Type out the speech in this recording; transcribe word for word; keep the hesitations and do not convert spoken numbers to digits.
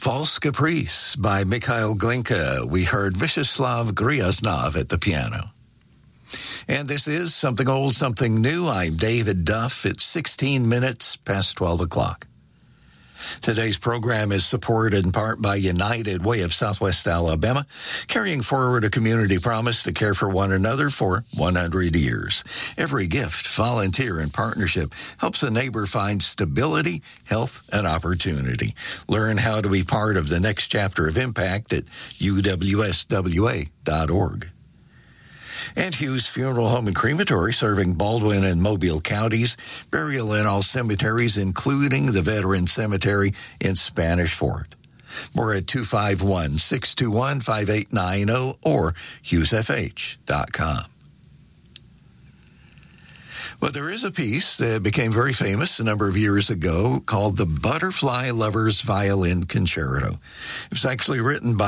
False Caprice by Mikhail Glinka. We heard Vyacheslav Gryaznov at the piano. And this is Something Old, Something New. I'm David Duff. It's sixteen minutes past twelve o'clock. Today's program is supported in part by United Way of Southwest Alabama, carrying forward a community promise to care for one another for one hundred years. Every gift, volunteer, and partnership helps a neighbor find stability, health, and opportunity. Learn how to be part of the next chapter of impact at U W S W A dot org. And Hughes Funeral Home and Crematory, serving Baldwin and Mobile counties, burial in all cemeteries, including the Veteran Cemetery in Spanish Fort. More at two five one, six two one, five eight nine zero or hughes f h dot com. Well, there is a piece that became very famous a number of years ago called the Butterfly Lovers Violin Concerto. It was actually written by